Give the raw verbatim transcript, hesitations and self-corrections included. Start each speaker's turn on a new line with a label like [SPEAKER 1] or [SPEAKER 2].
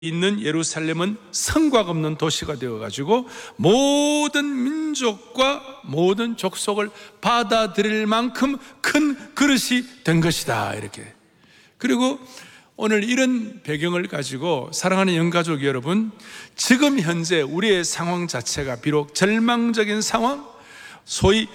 [SPEAKER 1] 있는 예루살렘은 성곽 없는 도시가 되어가지고 모든 민족과 모든 족속을 받아들일 만큼 큰 그릇이 된 것이다, 이렇게. 그리고 오늘 이런 배경을 가지고 사랑하는 영가족 여러분, 지금 현재 우리의 상황 자체가 비록 절망적인 상황, 소위